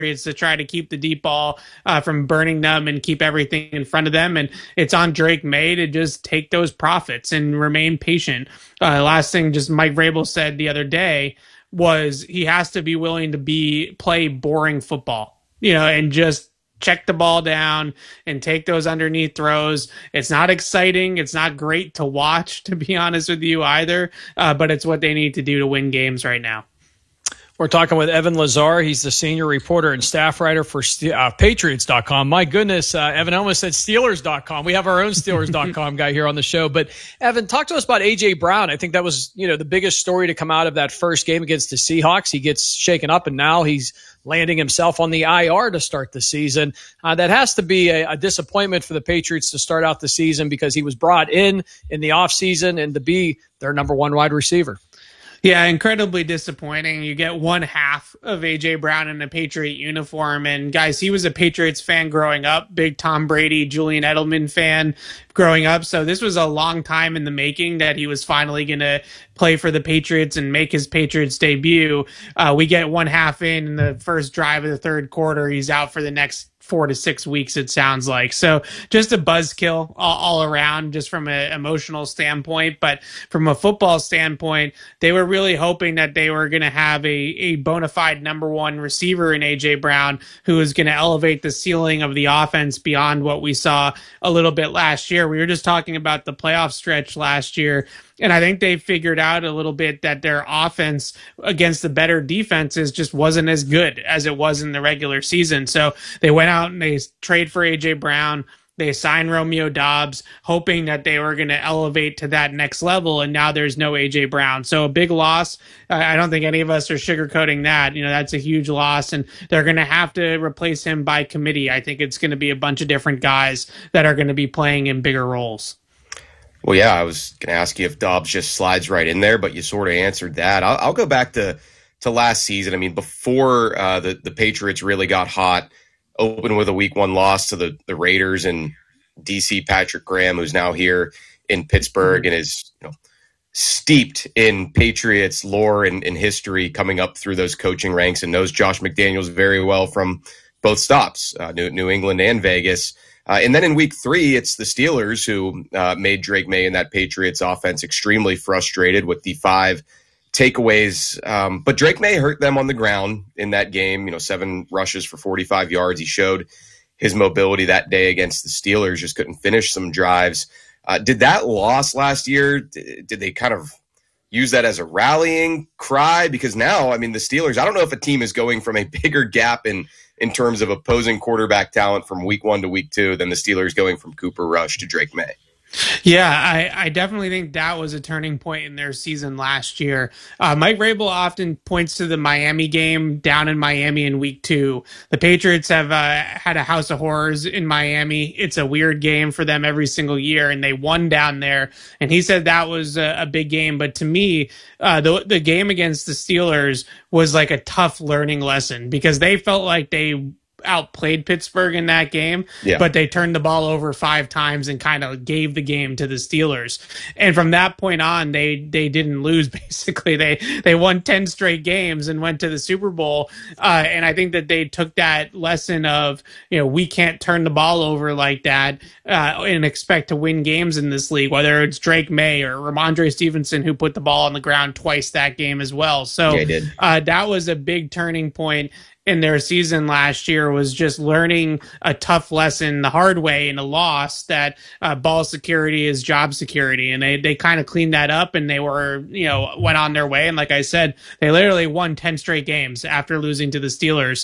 to try to keep the deep ball from burning them and keep everything in front of them. And it's on Drake May to just take those profits and remain patient. Last thing, just Mike Vrabel said the other day was he has to be willing to play boring football, and just check the ball down and take those underneath throws. It's not exciting. It's not great to watch, to be honest with you either, but it's what they need to do to win games right now. We're talking with Evan Lazar. He's the senior reporter and staff writer for Patriots.com. My goodness, Evan, I almost said Steelers.com. We have our own Steelers.com guy here on the show. But, Evan, talk to us about A.J. Brown. I think that was, the biggest story to come out of that first game against the Seahawks. He gets shaken up, and now he's landing himself on the IR to start the season. That has to be a disappointment for the Patriots to start out the season because he was brought in the offseason and to be their number one wide receiver. Yeah, incredibly disappointing. You get one half of A.J. Brown in a Patriot uniform. And guys, he was a Patriots fan growing up, big Tom Brady, Julian Edelman fan growing up. So this was a long time in the making that he was finally going to play for the Patriots and make his Patriots debut. We get one half in the first drive of the third quarter. He's out for the next 4 to 6 weeks, it sounds like. So just a buzzkill all around, just from an emotional standpoint. But from a football standpoint, they were really hoping that they were going to have a bona fide number one receiver in A.J. Brown, who was going to elevate the ceiling of the offense beyond what we saw a little bit last year. We were just talking about the playoff stretch last year, and I think they figured out a little bit that their offense against the better defenses just wasn't as good as it was in the regular season. So they went out and they trade for A.J. Brown. They signed Romeo Doubs, hoping that they were going to elevate to that next level, and now there's no A.J. Brown. So a big loss. I don't think any of us are sugarcoating that. That's a huge loss, and they're going to have to replace him by committee. I think it's going to be a bunch of different guys that are going to be playing in bigger roles. Well, yeah, I was going to ask you if Doubs just slides right in there, but you sort of answered that. I'll go back to last season. I mean, before the Patriots really got hot, opened with a week one loss to the Raiders and DC Patrick Graham, who's now here in Pittsburgh and is steeped in Patriots lore and history coming up through those coaching ranks and knows Josh McDaniels very well from both stops, New England and Vegas. And then in week 3, it's the Steelers who made Drake May and that Patriots offense extremely frustrated with the 5 takeaways. But Drake May hurt them on the ground in that game, 7 rushes for 45 yards. He showed his mobility that day against the Steelers, just couldn't finish some drives. Did that loss last year, did they kind of use that as a rallying cry? Because now, I mean, the Steelers, I don't know if a team is going from a bigger gap in terms of opposing quarterback talent from week 1 to week 2 than the Steelers going from Cooper Rush to Drake May. Yeah, I definitely think that was a turning point in their season last year. Mike Vrabel often points to the Miami game down in Miami in week 2. The Patriots have had a house of horrors in Miami. It's a weird game for them every single year, and they won down there. And he said that was a big game. But to me, the game against the Steelers was like a tough learning lesson because they felt like they outplayed Pittsburgh in that game, but they turned the ball over 5 times and kind of gave the game to the Steelers. And from that point on, they didn't lose. Basically, they won 10 straight games and went to the Super Bowl. And I think that they took that lesson of, we can't turn the ball over like that and expect to win games in this league, whether it's Drake May or Ramondre Stevenson, who put the ball on the ground twice that game as well. So that was a big turning point in their season last year, was just learning a tough lesson the hard way in a loss that ball security is job security. And they kind of cleaned that up and they were, went on their way. And like I said, they literally won 10 straight games after losing to the Steelers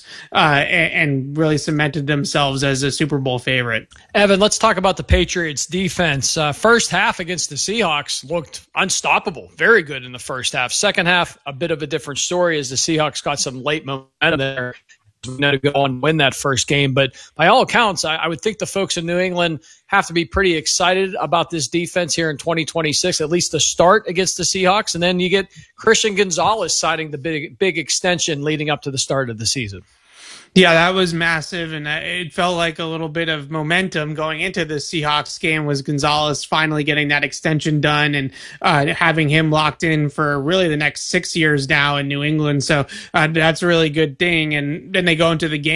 and really cemented themselves as a Super Bowl favorite. Evan, let's talk about the Patriots defense. First half against the Seahawks looked unstoppable. Very good in the first half. Second half, a bit of a different story as the Seahawks got some late momentum there to go on and win that first game. But by all accounts, I would think the folks in New England have to be pretty excited about this defense here in 2026, at least the start against the Seahawks. And then you get Christian Gonzalez signing the big extension leading up to the start of the season. Yeah, that was massive, and it felt like a little bit of momentum going into the Seahawks game was Gonzalez finally getting that extension done and having him locked in for really the next 6 years now in New England. So that's a really good thing. And then they go into the game.